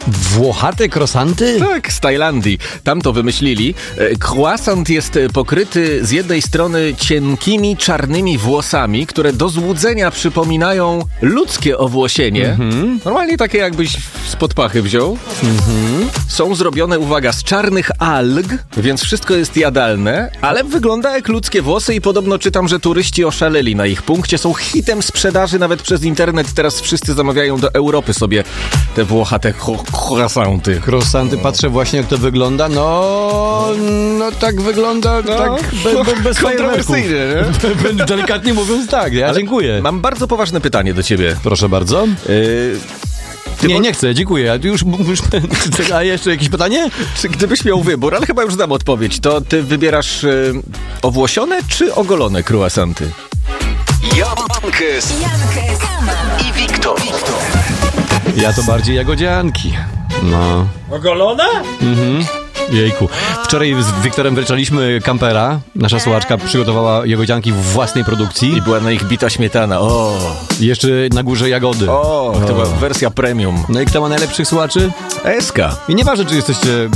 Włochate croissanty? Tak, z Tajlandii. Tam to wymyślili. Croissant jest pokryty z jednej strony cienkimi, czarnymi włosami, które do złudzenia przypominają ludzkie owłosienie. Normalnie takie jakbyś spod pachy wziął. Są zrobione, uwaga, z czarnych alg, więc wszystko jest jadalne, ale wygląda jak ludzkie włosy i podobno czytam, że turyści oszaleli na ich punkcie. Są hitem sprzedaży nawet przez internet. Teraz wszyscy zamawiają do Europy sobie te włochate croissanty. Croissanty, patrzę właśnie jak to wygląda. No tak wygląda, tak bez fajerwerków. Delikatnie mówiąc tak, ja dziękuję. Mam bardzo poważne pytanie do ciebie. Proszę bardzo. Nie chcę, dziękuję. A jeszcze jakieś pytanie? Czy gdybyś miał wybór, ale chyba już znam odpowiedź, to ty wybierasz owłosione czy ogolone croissanty? Jankes i Wiktor. Ja to bardziej jagodzianki. No. Ogolone? Jejku. Wczoraj z Wiktorem wręczaliśmy kampera. Nasza słuchaczka przygotowała jagodzianki w własnej produkcji. I była na ich bita śmietana. I jeszcze na górze jagody. To była wersja premium. No i kto ma najlepszych słuchaczy? SK. I nieważne, czy jesteście